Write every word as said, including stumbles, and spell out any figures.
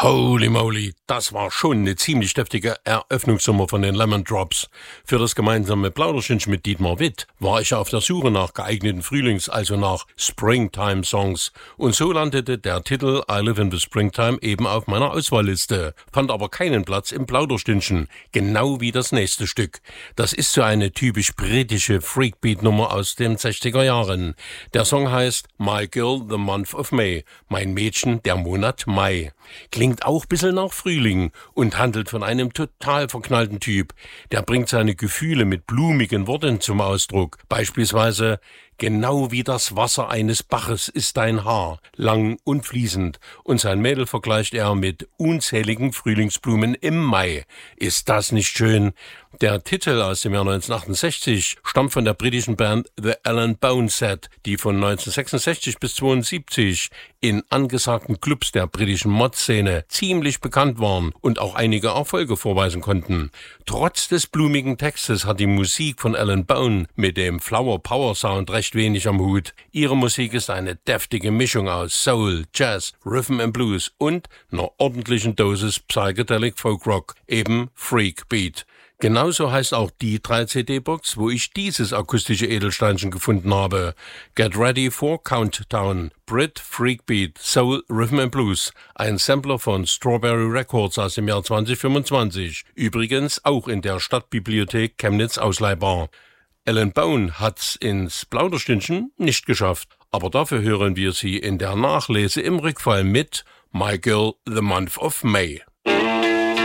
Holy moly, das war schon eine ziemlich deftige Eröffnungsnummer von den Lemon Drops. Für das gemeinsame Plauderstündchen mit Dietmar Witt war ich auf der Suche nach geeigneten Frühlings-, also nach Springtime-Songs. Und so landete der Titel I Live in the Springtime eben auf meiner Auswahlliste, fand aber keinen Platz im Plauderstündchen, genau wie das nächste Stück. Das ist so eine typisch britische Freakbeat-Nummer aus den sechziger Jahren. Der Song heißt My Girl, the Month of May, mein Mädchen, der Monat Mai. Klingt auch ein bisschen nach Frühling und handelt von einem total verknallten Typ. Der bringt seine Gefühle mit blumigen Worten zum Ausdruck. Beispielsweise: Genau wie das Wasser eines Baches ist dein Haar, lang und fließend. Und sein Mädel vergleicht er mit unzähligen Frühlingsblumen im Mai. Ist das nicht schön? Der Titel aus dem Jahr neunzehnhundertachtundsechzig stammt von der britischen Band The Alan Bone Set, die von neunzehnhundertsechsundsechzig bis zweiundsiebzig in angesagten Clubs der britischen Mod-Szene ziemlich bekannt waren und auch einige Erfolge vorweisen konnten. Trotz des blumigen Textes hat die Musik von Alan Bone mit dem Flower Power Sound recht wenig am Hut. Ihre Musik ist eine deftige Mischung aus Soul, Jazz, Rhythm and Blues und einer ordentlichen Dosis Psychedelic Folk Rock, eben Freak Beat. Genauso heißt auch die drei C D-Box, wo ich dieses akustische Edelsteinchen gefunden habe. Get Ready for Countdown, Brit Freakbeat, Soul, Rhythm and Blues, ein Sampler von Strawberry Records aus dem Jahr zwanzig fünfundzwanzig, übrigens auch in der Stadtbibliothek Chemnitz ausleihbar. Alan Bone hat's ins Plauderstündchen nicht geschafft, aber dafür hören wir sie in der Nachlese im Rückfall mit My Girl, the Month of May.